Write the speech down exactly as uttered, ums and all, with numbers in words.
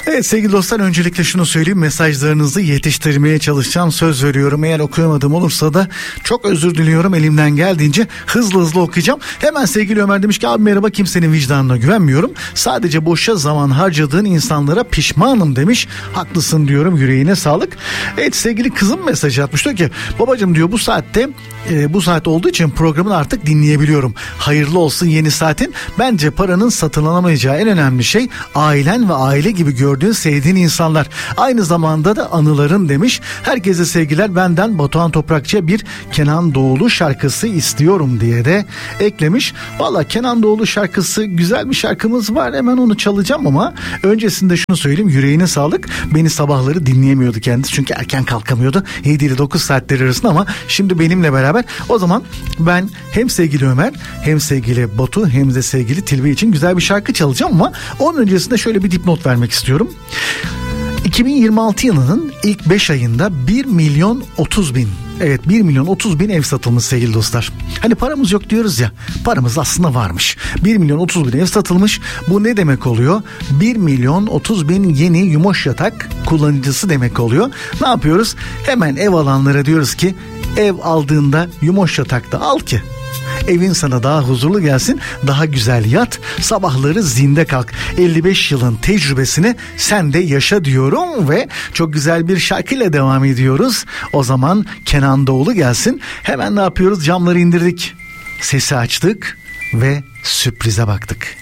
Evet sevgili dostlar, öncelikle şunu söyleyeyim, mesajlarınızı yetiştirmeye çalışacağım, söz veriyorum. Eğer okuyamadığım olursa da çok özür diliyorum, elimden geldiğince hızlı hızlı okuyacağım. Hemen sevgili Ömer demiş ki abi merhaba, kimsenin vicdanına güvenmiyorum, sadece boşa zaman harcadığın insanlara pişmanım demiş. Haklısın diyorum, yüreğine sağlık. Evet sevgili kızım mesaj atmış, diyor ki babacığım diyor bu saatte e, bu saat olduğu için programını artık dinleyebiliyorum. Hayırlı olsun yeni saatin. Bence paranın satın alamayacağı en önemli şey ailen ve aile gibi gördüğün, sevdiğin insanlar. Aynı zamanda da anıların demiş. Herkese sevgiler benden. Batuhan Toprakçı'ya bir Kenan Doğulu şarkısı istiyorum diye de eklemiş. Valla Kenan Doğulu şarkısı, güzel bir şarkımız var, hemen onu çalacağım ama öncesinde şunu söyleyeyim, yüreğine sağlık. Beni sabahları dinleyemiyordu kendisi çünkü erken kalkamıyordu, yedi ile dokuz saatleri arasında, ama şimdi benimle beraber. O zaman ben hem sevgili Ömer, hem sevgili Batu, hem de sevgili Tilbe için güzel bir şarkı çalacağım ama onun öncesinde şöyle bir dipnot vermek istiyorum. iki bin yirmi altı yılının ilk beş ayında bir milyon otuz bin, evet bir milyon otuz bin ev satılmış sevgili dostlar. Hani paramız yok diyoruz ya, paramız aslında varmış. bir milyon otuz bin ev satılmış. Bu ne demek oluyor? bir milyon otuz bin yeni Yumoş Yatak kullanıcısı demek oluyor. Ne yapıyoruz? Hemen ev alanlara diyoruz ki ev aldığında Yumoş Yatak'ta al ki evin sana daha huzurlu gelsin, daha güzel yat, sabahları zinde kalk. elli beş yılın tecrübesini sen de yaşa diyorum ve çok güzel bir şarkıyla devam ediyoruz. O zaman Kenan Doğulu gelsin. Hemen ne yapıyoruz? Camları indirdik, sesi açtık ve sürprize baktık.